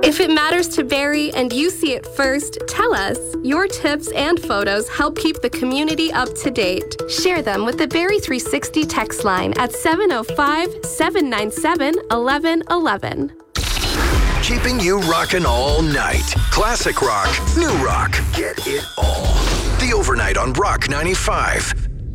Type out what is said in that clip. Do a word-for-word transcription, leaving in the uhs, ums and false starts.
If it matters to Barry and you see it first, tell us. Your tips and photos help keep the community up to date. Share them with the Barry three sixty text line at seven oh five, seven nine seven, one one one one. Keeping you rocking all night. Classic rock, new rock, get it all. The Overnight on Rock ninety-five.